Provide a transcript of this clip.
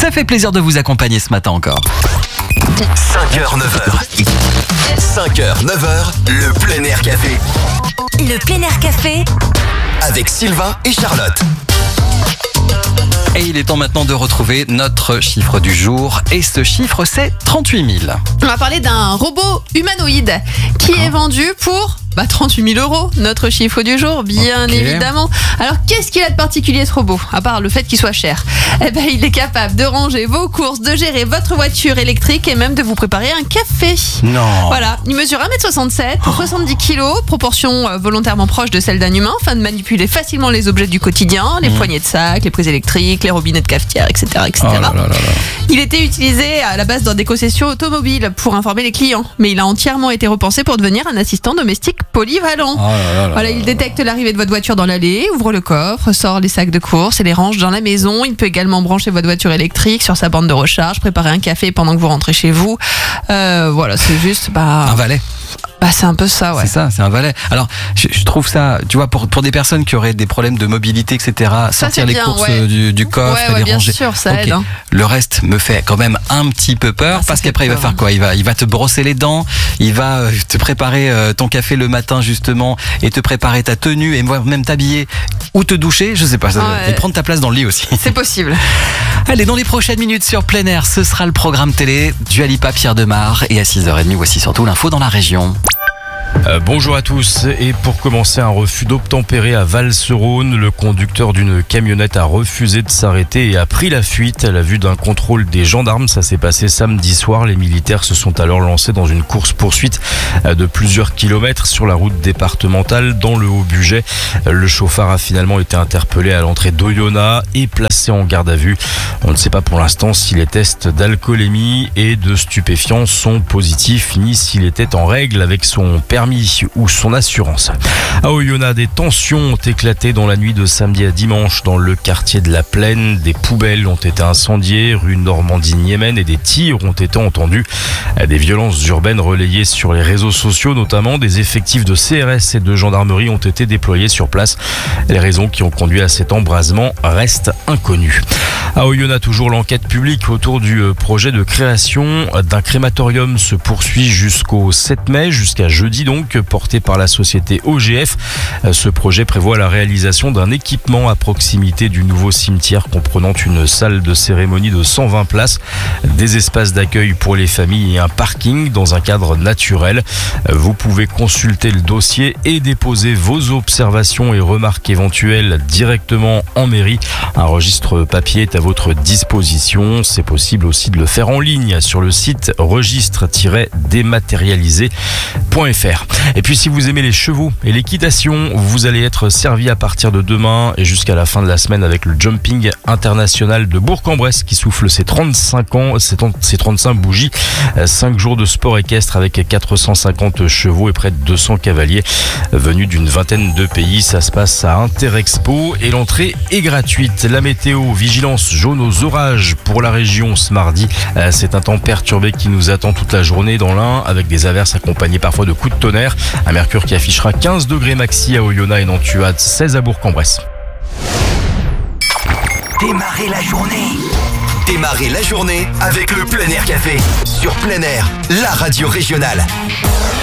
Ça fait plaisir de vous accompagner ce matin encore. 5h, 9h. 5h, 9h, le plein air café. Le plein air café Avec Sylvain et Charlotte. Et il est temps maintenant de retrouver notre chiffre du jour. Et ce chiffre, c'est 38 000. On va parler d'un robot humanoïde qui est vendu pour 38 000 €. Notre chiffre du jour, bien évidemment. Alors, qu'est-ce qu'il a de particulier ce robot, à part le fait qu'il soit cher? Il est capable de ranger vos courses, de gérer votre voiture électrique et même de vous préparer un café. Non. Voilà, il mesure 1m67, 70 kg, proportion volontairement proche de celle d'un humain, afin de manipuler facilement les objets du quotidien, les poignées de sac, les prises électriques, les robinets de cafetière, etc. etc. Oh là là là là. Il était utilisé à la base dans des concessions automobiles pour informer les clients, mais il a entièrement été repensé pour devenir un assistant domestique polyvalent. Oh là là là Voilà, là il là. détecte l'arrivée de votre voiture dans l'allée, ouvre le coffre, sort les sacs de courses et les range dans la maison. Il peut également brancher votre voiture électrique sur sa borne de recharge, préparer un café pendant que vous rentrez chez vous. Voilà, c'est juste Un valet. c'est un peu ça, ouais. C'est ça, c'est un valet. Alors, je trouve ça, tu vois, pour des personnes qui auraient des problèmes de mobilité, etc., sortir c'est les bien, courses ouais. du coffre et les bien ranger. sûr, ça Ok. aide. Le reste me fait quand même un petit peu peur, Ça parce fait qu'après il va peur, faire hein. quoi? Il va te brosser les dents, il va te préparer ton café le matin justement, et te préparer ta tenue, et même t'habiller ou te doucher, je sais pas, Ouais. et prendre ta place dans le lit aussi. C'est possible. Allez, dans les prochaines minutes sur Plein Air, ce sera le programme télé Dua Lipa, Pierre Demar, et à 6h30, voici surtout l'info dans la région. Bonjour à tous, et pour commencer, un refus d'obtempérer à Val-sur-Rhône. Le conducteur d'une camionnette a refusé de s'arrêter et a pris la fuite à la vue d'un contrôle des gendarmes. Ça s'est passé samedi soir. Les militaires se sont alors lancés dans une course-poursuite de plusieurs kilomètres sur la route départementale dans le Haut-Bugey. Le chauffard a finalement été interpellé à l'entrée d'Oyonnax et placé en garde à vue. On ne sait pas pour l'instant si les tests d'alcoolémie et de stupéfiants sont positifs, ni s'il était en règle avec son permis ou son assurance. À Oyonnax, des tensions ont éclaté dans la nuit de samedi à dimanche dans le quartier de la Plaine. Des poubelles ont été incendiées rue Normandie-Niémen et des tirs ont été entendus. Des violences urbaines relayées sur les réseaux sociaux, notamment des effectifs de CRS et de gendarmerie ont été déployés sur place. Les raisons qui ont conduit à cet embrasement restent inconnues. À Oyonnax, toujours l'enquête publique autour du projet de création d'un crématorium se poursuit jusqu'au 7 mai, jusqu'à jeudi donc, porté par la société OGF. Ce projet prévoit la réalisation d'un équipement à proximité du nouveau cimetière comprenant une salle de cérémonie de 120 places, des espaces d'accueil pour les familles et un parking dans un cadre naturel. Vous pouvez consulter le dossier et déposer vos observations et remarques éventuelles directement en mairie. Un registre papier est à votre disposition. C'est possible aussi de le faire en ligne sur le site registre-dématérialisé.fr. Et puis si vous aimez les chevaux et l'équitation, vous allez être servi à partir de demain et jusqu'à la fin de la semaine avec le Jumping International de Bourg-en-Bresse qui souffle ses 35 ans, ses 35 bougies. 5 jours de sport équestre avec 450 chevaux et près de 200 cavaliers venus d'une vingtaine de pays. Ça se passe à Interexpo et l'entrée est gratuite. La météo, vigilance jaune aux orages pour la région ce mardi. C'est un temps perturbé qui nous attend toute la journée dans l'Ain avec des averses accompagnées parfois de coups de tonnerre. Un mercure qui affichera 15 degrés maxi à Oyonnax et Nantuade, 16 à Bourg-en-Bresse. Démarrez la journée. Démarrez la journée avec le plein air café sur Plein Air, la radio régionale.